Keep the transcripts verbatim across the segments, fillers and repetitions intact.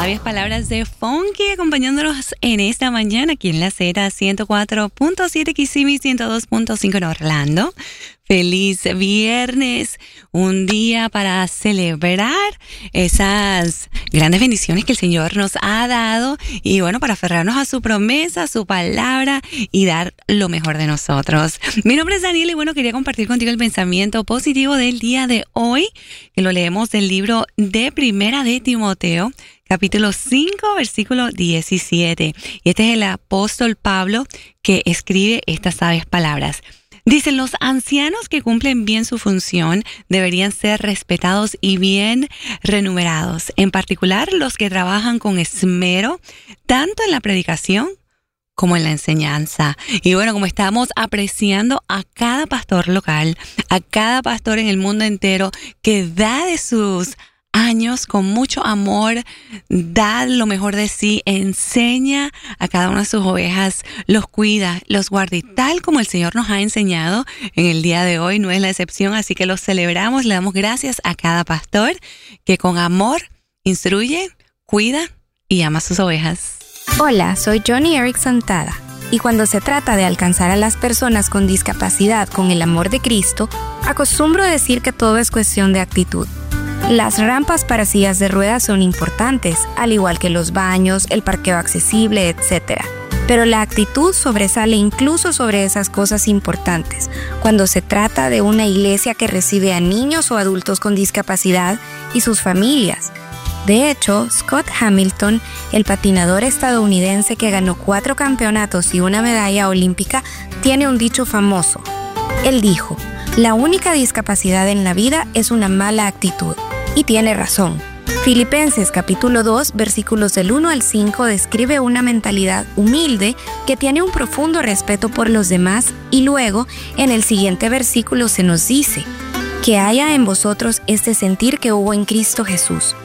Sabias palabras de Funky acompañándonos en esta mañana aquí en la Z ciento cuatro punto siete Kissimmee, ciento dos punto cinco en Orlando. Feliz viernes, un día para celebrar esas grandes bendiciones que el Señor nos ha dado y bueno, para aferrarnos a su promesa, a su palabra y dar lo mejor de nosotros. Mi nombre es Daniela y bueno, quería compartir contigo el pensamiento positivo del día de hoy, que lo leemos del libro de Primera de Timoteo, capítulo cinco, versículo diecisiete. Y este es el apóstol Pablo que escribe estas sabias palabras. Dicen, los ancianos que cumplen bien su función deberían ser respetados y bien remunerados, en particular los que trabajan con esmero, tanto en la predicación como en la enseñanza. Y bueno, como estamos apreciando a cada pastor local, a cada pastor en el mundo entero que da de sus años con mucho amor, da lo mejor de sí, enseña a cada una de sus ovejas, los cuida, los guarda y tal como el Señor nos ha enseñado en el día de hoy, no es la excepción, así que los celebramos, le damos gracias a cada pastor que con amor instruye, cuida y ama a sus ovejas. Hola, soy Johnny Erickson Tada y cuando se trata de alcanzar a las personas con discapacidad con el amor de Cristo, acostumbro decir que todo es cuestión de actitud. Las rampas para sillas de ruedas son importantes, al igual que los baños, el parqueo accesible, etcétera. Pero la actitud sobresale incluso sobre esas cosas importantes, cuando se trata de una iglesia que recibe a niños o adultos con discapacidad y sus familias. De hecho, Scott Hamilton, el patinador estadounidense que ganó cuatro campeonatos y una medalla olímpica, tiene un dicho famoso. Él dijo, la única discapacidad en la vida es una mala actitud. Y tiene razón. Filipenses capítulo dos, versículos del uno al cinco describe una mentalidad humilde que tiene un profundo respeto por los demás y luego, en el siguiente versículo se nos dice, que haya en vosotros este sentir que hubo en Cristo Jesús.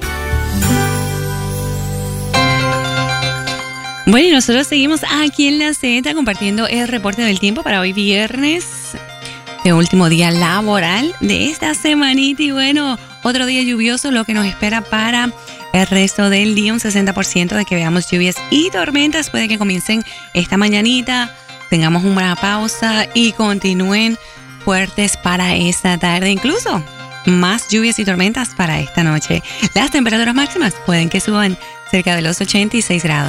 Bueno, y nosotros seguimos aquí en la Z compartiendo el reporte del tiempo para hoy viernes, de último día laboral de esta semanita y bueno, otro día lluvioso, lo que nos espera para el resto del día, un sesenta por ciento de que veamos lluvias y tormentas. Puede que comiencen esta mañanita, tengamos una pausa y continúen fuertes para esta tarde. Incluso más lluvias y tormentas para esta noche. Las temperaturas máximas pueden que suban cerca de los ochenta y seis grados.